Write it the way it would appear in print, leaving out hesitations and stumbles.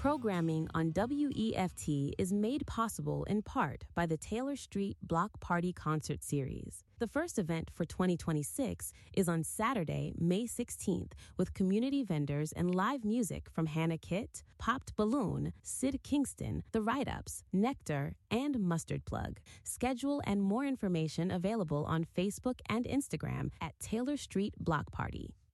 Programming on WEFT is made possible in part by the Taylor Street Block Party Concert Series. The first event for 2026 is on Saturday, May 16th, with community vendors and live music from Hannah Kitt, Popped Balloon, Sid Kingston, The Write-Ups, Nectar, and Mustard Plug. Schedule and more information available on Facebook and Instagram at Taylor Street Block Party.